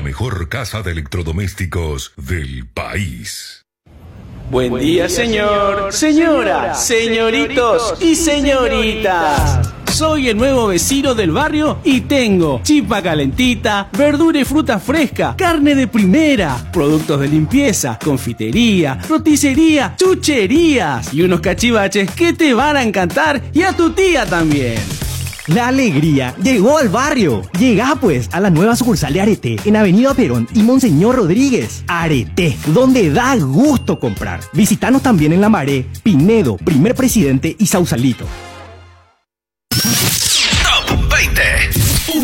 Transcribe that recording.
la mejor casa de electrodomésticos del país. Buen día, señor, señora, señoritos y señoritas. Soy el nuevo vecino del barrio y tengo chipa calentita, verdura y fruta fresca, carne de primera, productos de limpieza, confitería, roticería, chucherías y unos cachivaches que te van a encantar y a tu tía también. La alegría llegó al barrio. Llega pues a la nueva sucursal de Arete en Avenida Perón y Monseñor Rodríguez. Arete, donde da gusto comprar. Visítanos también en La Maré, Pinedo, Primer Presidente y Sausalito.